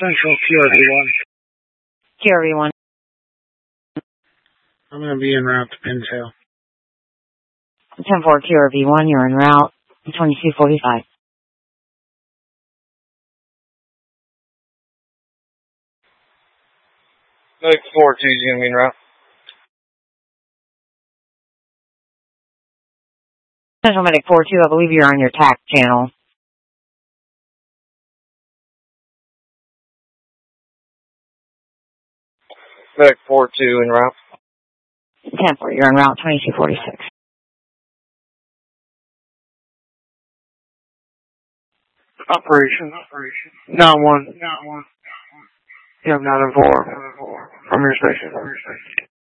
Central QRV1. QRV1. I'm going to be en route to Pintail. 10-4 QRV1, you're en route. 2245. Medic 42 is going to be en route. Central Medic 42, I believe you're on your TAC channel. Medic 42 en route. 10-4, you're en route. 2246. Operation. 9-1. You have not informed from your station.